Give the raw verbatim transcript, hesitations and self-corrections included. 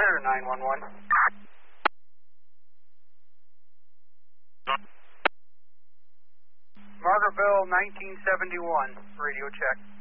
Center, nine one one. Margaretville, nineteen seventy-one, radio check.